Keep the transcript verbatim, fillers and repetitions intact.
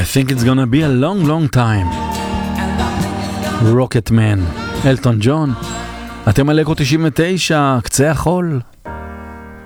think it's gonna be a long long time. Rocket Man, אלטון ג'ון. אתם על אקו תשעים ותשע, קצה החול.